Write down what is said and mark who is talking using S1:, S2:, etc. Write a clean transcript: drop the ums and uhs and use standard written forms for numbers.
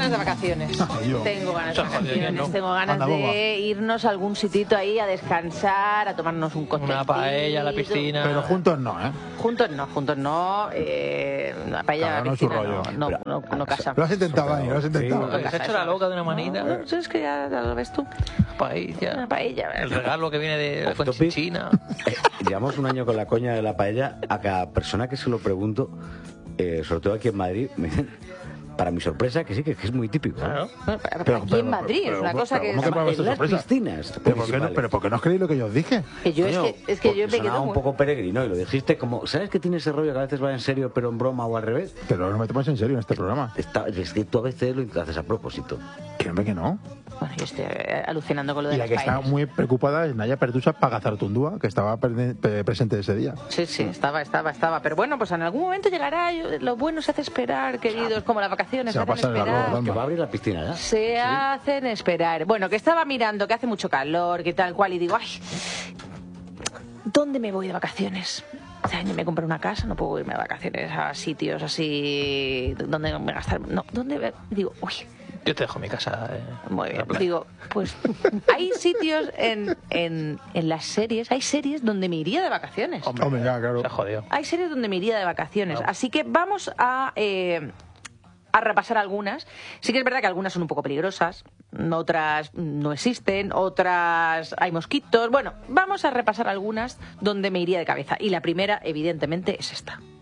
S1: ganas de vacaciones. Tengo ganas de vacaciones.
S2: ¿no?
S1: Tengo ganas de irnos a algún sitito ahí a descansar, a tomarnos un cóctel.
S2: Una paella, a la piscina.
S3: Pero juntos no, ¿eh?
S1: Juntos no. La paella, la piscina, no casa.
S3: Lo has intentado, Dani, lo has intentado.
S2: Se ha hecho la loca de una manita.
S1: No, es que ya lo ves tú.
S2: Paella.
S1: Una paella.
S2: El regalo que viene de fuente china.
S4: Llevamos un año con la coña de la paella. A cada persona que se lo pregunto, sobre todo aquí en Madrid, me dicen, para mi sorpresa, que sí, que es muy típico.
S2: Claro.
S1: Pero aquí en Madrid es una cosa que...
S3: ¿Cómo que para vuestra
S4: En las
S3: sorpresa?
S4: piscinas.
S3: ¿Pero por qué no os creéis lo que yo os dije?
S1: Que yo es que yo me quedo
S4: un poco peregrino y lo dijiste como, ¿sabes que tiene ese rollo que a veces va en serio pero en broma o al revés?
S3: Pero no me tomas en serio en este programa.
S4: Es que tú a veces lo haces a propósito.
S3: Que hombre, que no.
S1: Bueno, yo estoy alucinando con lo de
S3: Y la
S1: las
S3: que está
S1: paellas.
S3: muy preocupada es Naya Pertusa Pagazartundúa, que estaba presente ese día.
S1: Sí, estaba. Pero bueno, pues en algún momento llegará. Lo bueno se hace esperar, queridos, como las vacaciones.
S3: Se va a pasar el arroz,
S4: Que va a abrir la piscina ya.
S1: Se hacen esperar. Bueno, que estaba mirando que hace mucho calor, que tal cual, y digo, ay, ¿dónde me voy de vacaciones? Este año me compré una casa, no puedo irme de vacaciones a sitios así donde me gastar. No, ¿dónde? Digo, uy.
S2: Yo te dejo mi casa.
S1: Muy bien. Digo, pues hay sitios en las series, hay series donde me iría de vacaciones.
S3: Hombre, ya, claro.
S2: Se jodió.
S1: Hay series donde me iría de vacaciones. Así que vamos a repasar algunas. Sí que es verdad que algunas son un poco peligrosas, otras no existen, otras hay mosquitos. Bueno, vamos a repasar algunas donde me iría de cabeza. Y la primera, evidentemente, es esta.